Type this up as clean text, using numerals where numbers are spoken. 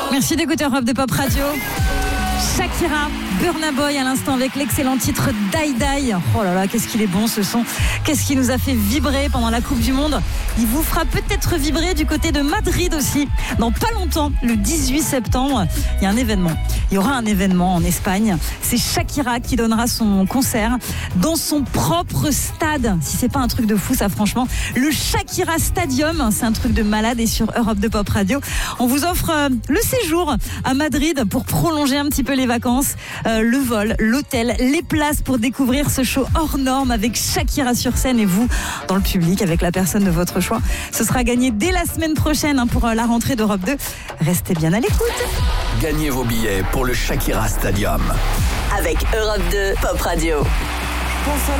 Merci d'écouter Europe de Pop Radio. Shakira, Burna Boy à l'instant avec l'excellent titre Die Die. Oh là là, qu'est-ce qu'il est bon ce son. Qu'est-ce qui nous a fait vibrer pendant la Coupe du Monde. Il vous fera peut-être vibrer du côté de Madrid aussi. Dans pas longtemps, le 18 septembre, il y a un événement. Il y aura un événement en Espagne. C'est Shakira qui donnera son concert dans son propre stade. Si c'est pas un truc de fou ça franchement. Le Shakira Stadium, c'est un truc de malade. Et sur Europe de Pop Radio, on vous offre le séjour à Madrid pour prolonger un petit peu les vacances, le vol, l'hôtel, les places pour découvrir ce show hors norme avec Shakira sur scène et vous dans le public avec la personne de votre choix. Ce sera gagné dès la semaine prochaine pour la rentrée d'Europe 2. Restez bien à l'écoute. Gagnez vos billets pour le Shakira Stadium avec Europe 2 Pop Radio.